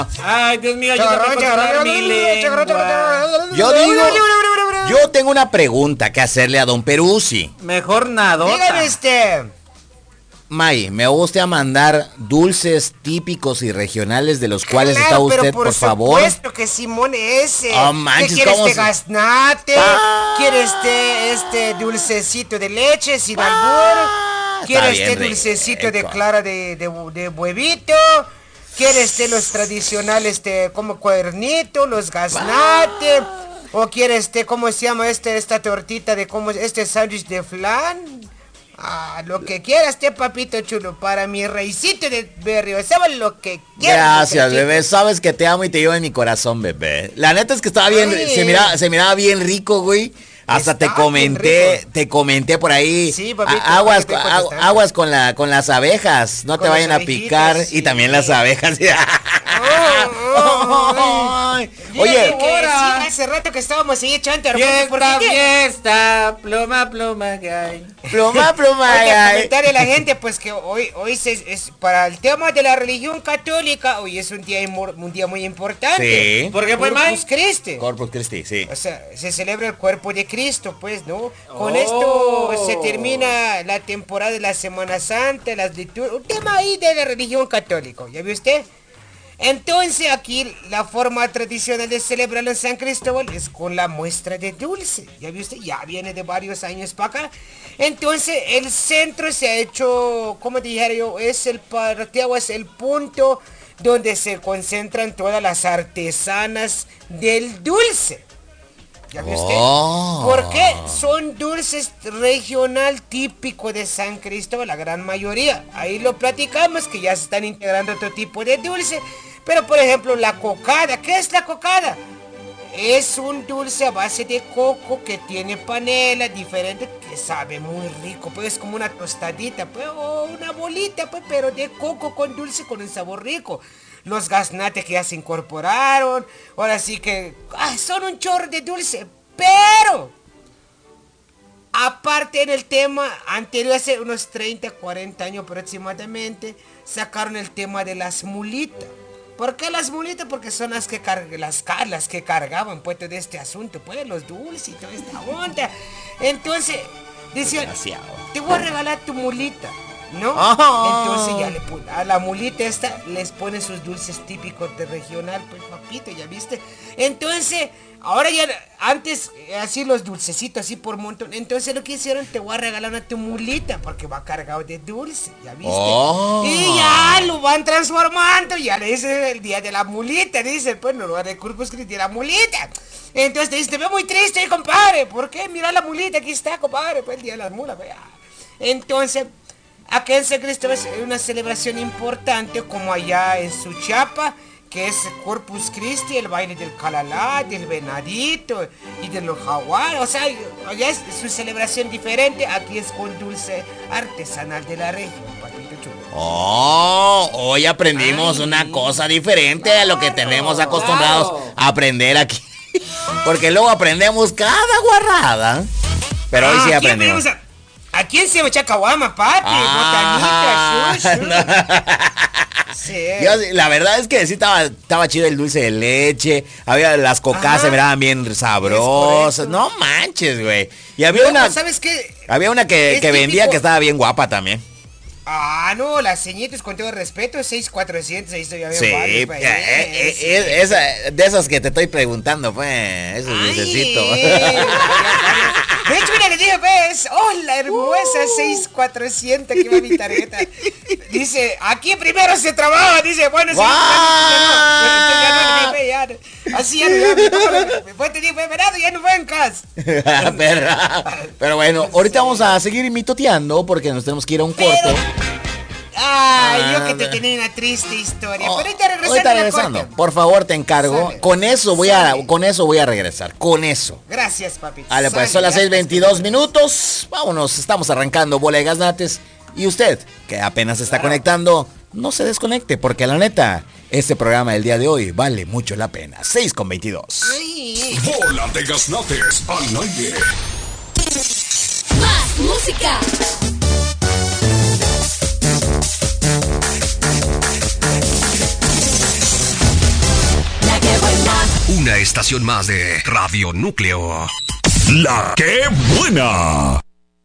Ay, Dios mío, yo no puedo controlar mi lengua. Yo digo, yo tengo una pregunta que hacerle a don Peruzzi. Mejor nadota. Dígame May, me gusta mandar dulces típicos y regionales de los cuales claro, está usted, por favor. Por supuesto que Simón ese. Oh, manches, ¿qué quiere ¿cómo este gaznate? ¿Quiere este dulcecito de leche sin albur? ¿Quiere este dulcecito de clara de huevito? ¿Quiere los tradicionales como cuernito, los gaznate? ¿O quiere cómo se llama esta tortita de sándwich de flan? Lo que quieras, papito chulo, para mi reisito de berrio, ¿sabes lo que quieras? Gracias, bebé, sabes que te amo y te llevo en mi corazón, bebé. La neta es que estaba bien, se miraba bien rico, güey. Hasta te comenté por ahí. Sí, papito, aguas con las abejas, no te vayan a picar. Sí. Y también las abejas. Oye, hace rato que estábamos ahí echando fiesta, pluma gay. Pluma gay. Comentarle a la gente pues que hoy es para el tema de la religión católica, hoy es un día muy importante. Sí. Porque pues Corpus Christi. Corpus Christi, sí. O sea, se celebra el cuerpo de Cristo, pues, ¿no? Con esto se termina la temporada de la Semana Santa, las liturgias, un tema ahí de la religión católica, ¿ya vio usted? Entonces aquí la forma tradicional de celebrarlo en San Cristóbal es con la muestra de dulce. Ya vio usted, ya viene de varios años para acá. Entonces el centro se ha hecho, como dijera yo, es el punto donde se concentran todas las artesanas del dulce. ¿Ya vio usted? Porque son dulces regional típico de San Cristóbal, la gran mayoría. Ahí lo platicamos, que ya se están integrando otro tipo de dulce. Pero por ejemplo la cocada, ¿qué es la cocada? Es un dulce a base de coco que tiene panela diferente, que sabe muy rico, pues es como una tostadita, pues, o una bolita, pues, pero de coco con dulce con un sabor rico. Los gaznates que ya se incorporaron, ahora sí que son un chorro de dulce, pero aparte en el tema anterior, hace unos 30, 40 años aproximadamente, sacaron el tema de las mulitas. ¿Por qué las mulitas? Porque son las que cargaban pues todo este asunto, pues los dulces y toda esta onda. Entonces, decían, te voy a regalar tu mulita, ¿no? Entonces ya a la mulita esta les ponen sus dulces típicos de regional, pues papito, ya viste. Entonces, ahora ya, antes así los dulcecitos así por montón. Entonces lo que hicieron, te voy a regalar a tu mulita porque va cargado de dulce, ya viste. Y ya lo van transformando, ya le dicen el día de la mulita, dicen, pues no lo van a Corpus Christi de la mulita. Entonces te dice, te veo muy triste, compadre. ¿Por qué? Mira la mulita, aquí está, compadre, pues el día de las mulas, pues. Entonces, acá en San Cristóbal es una celebración importante como allá en Suchiapa, que es Corpus Christi, el baile del calalá, del venadito y de los jaguares. O sea, allá es su celebración diferente, aquí es con dulce artesanal de la región, papito chulo. Hoy aprendimos una cosa diferente a lo que tenemos acostumbrados a aprender aquí. Porque luego aprendemos cada guarrada. Pero hoy sí aprendimos. ¿A quién se echa caguama, papi? Botanita, sí. La verdad es que sí estaba chido el dulce de leche. Había las cocas, se miraban bien sabrosas. No manches, güey. Y había una, ¿sabes qué? Había una que vendía que estaba bien guapa también. No, las señitas con todo respeto, 6400, ahí estoy a ver. Sí, de esas que te estoy preguntando, pues, esos dulcecitos. De hecho, mira, le dije, pues, la hermosa 6400 que va mi tarjeta. Dice, aquí primero se trabaja, dice, bueno, así ya no fue en casa. Pero bueno, ahorita vamos a seguir mitoteando porque nos tenemos que ir a un corte. Yo que te tenía una triste historia. Pero ahorita regresando. Por favor, te encargo. Sale. Con eso voy a regresar. Con eso. Gracias, papito. Vale, pues son las 6:22 minutos. Vámonos, estamos arrancando Bola de Gaznates. Y usted, que apenas se está conectando, no se desconecte, porque la neta, este programa del día de hoy vale mucho la pena. 6:22. Bola de Gaznates al aire. Más música. Una estación más de Radio Núcleo. La que buena.